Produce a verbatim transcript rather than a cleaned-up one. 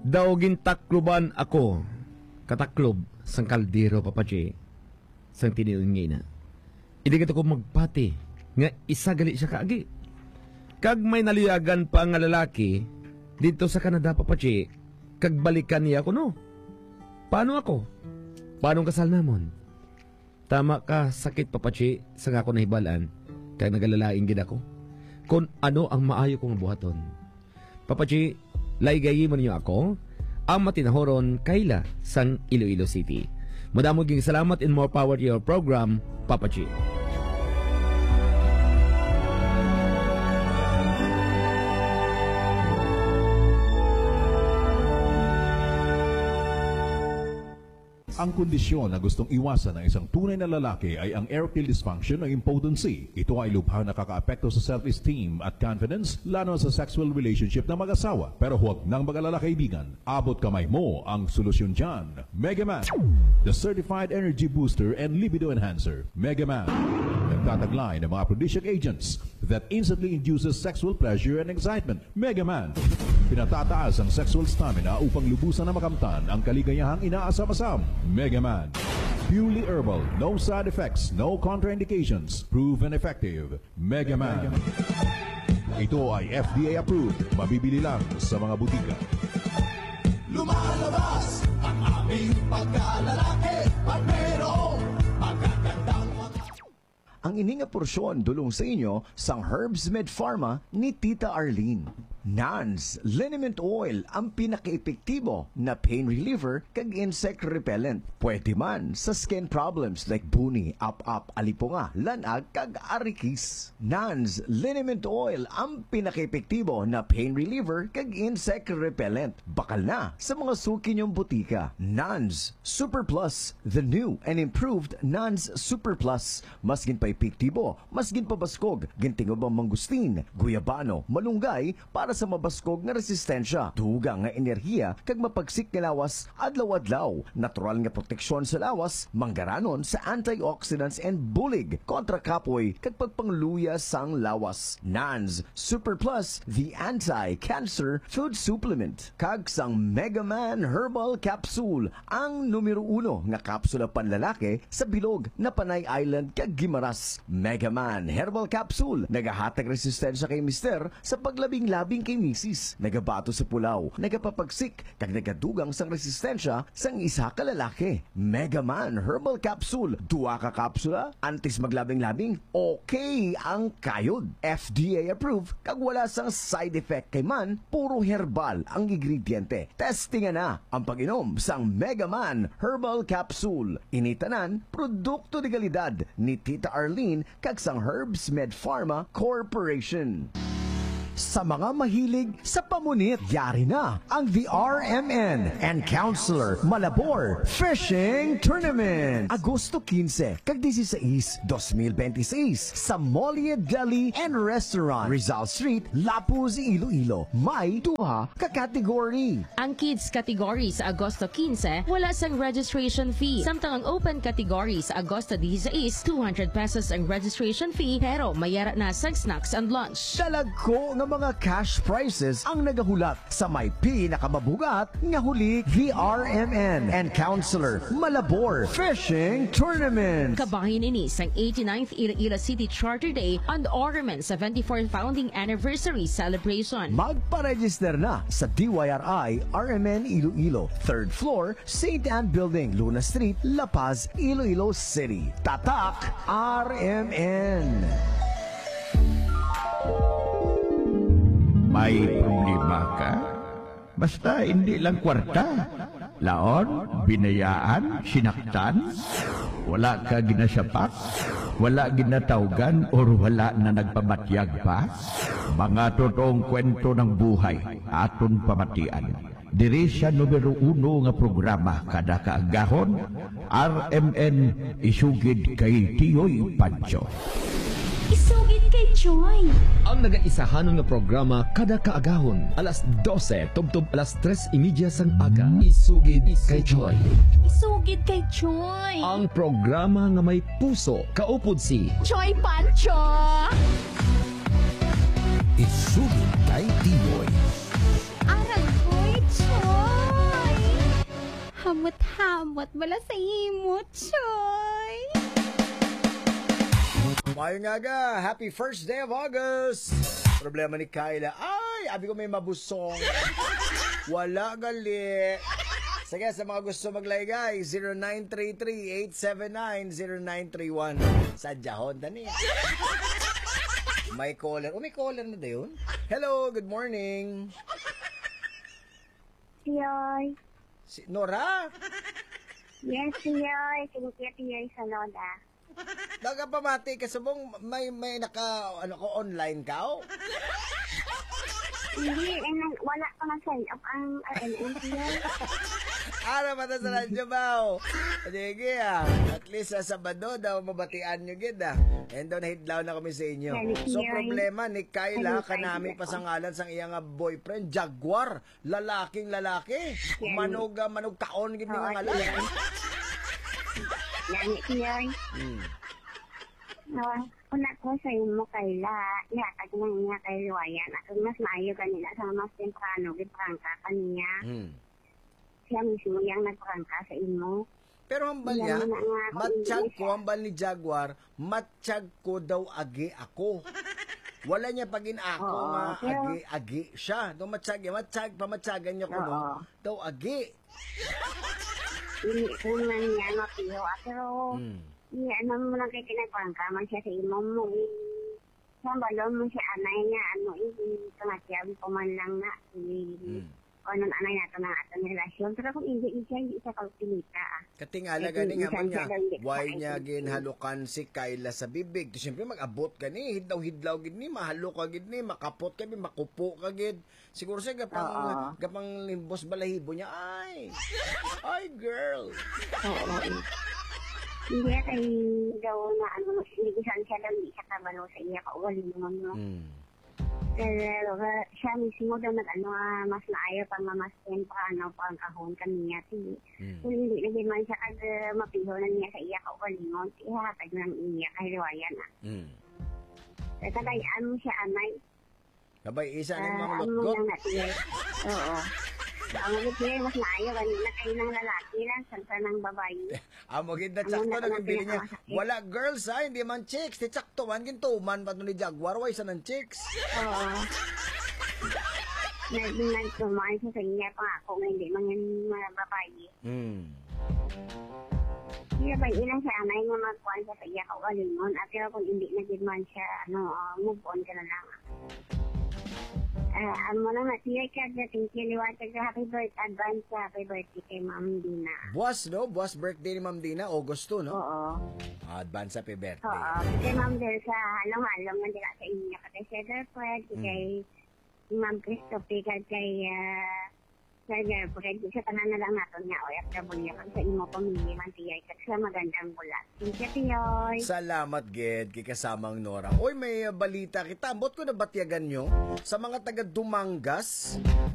Daw gintakluban ako. Kataklob sang kaldero, papachi. Sang tiniungay na. Idigat ako magpati. Nga isagali siya kaagi. Kag may naliyagan pa nga lalaki dito sa Canada, papachi. Kag balikan niya ako, no? Paano ako? Paano kasal namon? Tama ka, sakit, papachi, sa nga ako nahibalaan. Kag nagalalaing gid ako. Kung ano ang maayo kong buhaton. Papachi, laigayi mo ninyo ako, ang matinahoron kaila sang Iloilo City. Madamog ging salamat and more power to your program, Papachi. Ang kondisyon na gustong iwasan ng isang tunay na lalaki ay ang erectile dysfunction o impotency. Ito ay lubhang nakakaapekto sa self-esteem at confidence, lalo sa sexual relationship ng mag-asawa. Pero huwag nang mag-alala, kaibigan. Abot kamay mo ang solusyon dyan. Megaman, the certified energy booster and libido enhancer. Megaman, nagtataglay ng mga aphrodisiac agents that instantly induces sexual pleasure and excitement. Megaman, pinatataas ang sexual stamina upang lubusan na makamtan ang kaligayahang inaasam-asam. Megaman, purely herbal, no side effects, no contraindications, proven effective. Megaman. Ito ay F D A approved, mabibili lang sa mga butika. Lumalabas ang aming pagkalalaki at merong magagandang mga... Ang ininga porsyon dulong sa inyo sang Herbs Med Pharma ni Tita Arlene. Nans Liniment Oil ang pinaka-epektibo na pain reliever kag insect repellent. Pwede man sa skin problems like buni, up-up, alipunga, lanag kag arikis. Nans Liniment Oil ang pinaka-epektibo na pain reliever kag insect repellent. Bakal na sa mga suki niyong butika. Nans Super Plus, the new and improved Nans Super Plus. Mas gin pa epektibo, mas gin pa baskog, gintingob ang mangustin, guyabano, malunggay para sa mabaskog nga resistensya, duga nga enerhiya kag mapagsik nga lawas adlaw-adlaw, natural nga proteksyon sa lawas, manggaranon sa antioxidants and bulig kontra kapoy kag pagpangluya sang lawas. Nans Super Plus, the anti-cancer food supplement, kag sang Megaman Herbal Capsule, ang numero uno nga kapsula panlalaki sa bilog na Panay Island kag Gimaras. Megaman Herbal Capsule, nagahatag resistensya kay mister sa paglabing-labing kay misis, nagabato sa pulaw, nagapapagsik, kag nagadugang sang resistensya sang isa ka lalaki. Megaman Herbal Capsule, duwa ka kapsula, antis maglabing-labing, okay ang kayod. F D A approved, kag wala sang side effect kay man, puro herbal ang ingrediente. Testingan na ang pag-inom sang Megaman Herbal Capsule. Initanan, produkto de kalidad ni Tita Arlene kag sang Herbs Med Pharma Corporation. Sa mga mahilig sa pamunit, yari na ang The R M N and Counselor Malabor Fishing Tournament. Agosto quince kag dieciséis, dos mil veintiséis sa Molly Deli and Restaurant, Rizal Street, Lapuz, Iloilo. May duha ka category. Ang kids category sa Agosto quince, wala sang registration fee. Samtang ang open category sa Agosto dieciséis, two hundred pesos ang registration fee, pero mayara na sang snacks and lunch. Dalag ko nga mga cash prizes ang nagahulat sa may pinakamabugat nga huli, The R M N and Counselor Malabor Fishing Tournament. Kabahin ini sang eighty-ninth Iloilo City Charter Day and R M N seventy-fourth Founding Anniversary Celebration. Magpa-register na sa D Y R I R M N Iloilo, third floor, Saint Anne Building, Luna Street, La Paz, Iloilo City. Tatak R M N. May problema ka? Basta hindi lang kwarta. Laon, binayaan, sinaktan, wala ka ginasapak, wala ginatawgan, or wala na nagpamatyag pa. Mga totoong kwento ng buhay, aton pamatian. Diri sa numero uno nga programa kada kaagahon, R M N isugid kay Tiyoy Pancho. Isugid kay Joy. Ang nagaisahanon nga programa kada kaagahon, alas dose tubtob alas tres imidya sang aga. Isugid kay Joy. Isugid kay Joy. Ang programa nga may puso, kaupod si Joy Pancho. Isugid kay Tiyoy. Aral ko'y Joy. hamot-hamot bala sa imo, Choy. Mayo nga ga, happy first day of August. Problema ni Kyla, ay, abi ko may mabusong. Wala gali. Sige, sa mga gusto maglaygay, zero nine three three, eight seven nine, zero nine three one. Sadyahon, tani. May caller. Oh, may caller na dayon. Hello, good morning. Tiyoy. Si Nora? Yes, Tiyoy. Sinukiya Tiyoy sa Lola. Nagapamati ka sabong may may naka ano ko online ka oh? Hindi, eh, nang- wala pa nag-sign up ang R N M Tiyoy. Ara pa sa radyo ba oh? Sige ah. At least sa Sabado daw mabatian nyo gid ah. And daw nahidlaw na kami sa inyo. So problema ni Kyla kanami pa sa ngalan sang iyang nga boyfriend Jaguar, lalaking lalaki. Manog ah, manog kaon gid ni nga ngalan. Yan, Tiyoy. Hmm. No, una ko sa imo Kayla, ihatag na niya kay Luayan. At mas maayo kanila sa mas temprano, giprangka kaniya. Hmm. Siya mismo yung nagprangka sa imo. Pero hambal niya, Yan na nga ako, matsyag hindi ko, hambal ni Jaguar, matsyag ko daw agi ako. Wala niya pagin ako Oo, nga pero- agi-agi siya. Daw matsyag niya, matsyag, pamatyagan niya ko no. Oo. Daw agi. Hindi ko man niya mapiho. ah, Pero, Hmm. hindi, ano mo lang kay kinagprangka man siya sa imo mo. eh, Sa balon mo siya anay nga, ano, hindi tumatyabi ko man lang na. eh, Hmm. O anong anay nato ng atong relasyon. Pero kung hindi, siya, hindi siya pagpilita. ah. Katingala Eh, gani nga man minsan niya, siya daw hindi why kumain. niya ginhalukan si Kyla sa bibig. To siyempre mag-abot ka ni, hidlaw-hidlaw gid ni, mahalo ka gid ni, makapot ka ni, makupo ka gid. Siguro siya gapang, Oo. gapang limbos balahibo niya, ay, ay girl. Oo. Hindi kay daw na ano, sinigisan siya daw, hindi siya kabalo sa iya kaugali mo. No? Hmm. Pero uh, siya mismo daw nag ano, ah, mas maayo pang mamasten pa ano, pang kahon kaniya. Si, Hmm. Kung hindi na din man siya kag uh, mapiho na niya sa iya kaugali mo, ihatag ng iya kay Riwaya na. Hmm. Kaya tagayaan mo siya anay. Kabay, isa ng mga Ah, ano lutgot. lang natin. Oo. Ang mga mas maayo kanina kayo ng lalaki lang, sa ng babae. Amo gid na Ano tsakto na na lang bili niya. pinakamasakit? Wala girls ha, hindi man chicks. Ti tsakto man gintuman pa ni Jaguar way sa ng chicks. Oo. Nagdinag tumahan siya sa inyo pa ako nga hindi man yung mga babae. Hmm. Hindi ba ilang sa anay nga magkuhan siya sa iya kaugalingon at pero kung hindi na din man siya, ano, uh, move on ka na lang. Ah, amo na nga, tiyay ka dating kiliwatag sa happy birthday, advance sa happy birthday kay Ma'am Dina. Buwas no, buwas birthday ni Ma'am Dina, August two no. Oo. Advance happy birthday. Oo. Kasi Ma'am Del sa halong-halong nga dila sa inyo. Kasi si girlfriend, kay Ma'am Christophe, kay kay ah, sa girlfriend. Sa tanan na lang nato niya, o F W kag sa imo pamilya man tiyay. Kag sa magandang bulat. Thank you, tiyoy. Salamat, Ged, kay kasamang Nora. Oy, may uh, balita kita. Ambot ko na batyagan nyo sa mga taga Dumangas.